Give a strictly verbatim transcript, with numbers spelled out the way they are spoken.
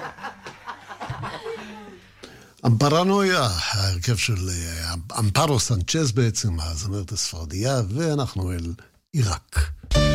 אמפרנויה, ההרכב של אמפרו סנצ'ז בעצם, הזמרת הספרדיה, ואנחנו אל עיראק.